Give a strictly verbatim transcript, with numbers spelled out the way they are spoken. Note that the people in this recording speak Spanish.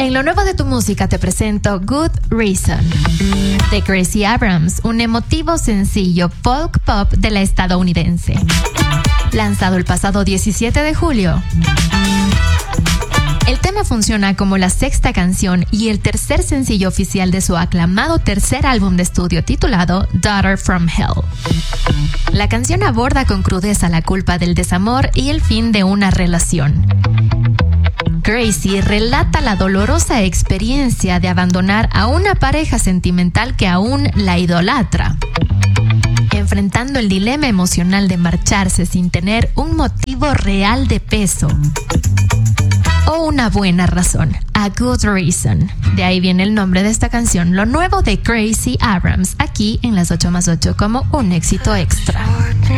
En lo nuevo de tu música te presento Good Reason de Gracie Abrams, un emotivo sencillo folk pop de la estadounidense. Lanzado el pasado diecisiete de julio. El tema funciona como la sexta canción y el tercer sencillo oficial de su aclamado tercer álbum de estudio titulado Daughter from Hell. La canción aborda con crudeza la culpa del desamor y el fin de una relación. Gracie relata la dolorosa experiencia de abandonar a una pareja sentimental que aún la idolatra, enfrentando el dilema emocional de marcharse sin tener un motivo real de peso o una buena razón, a good reason. De ahí viene el nombre de esta canción, lo nuevo de Gracie Abrams, aquí en las ocho más ocho como un éxito extra.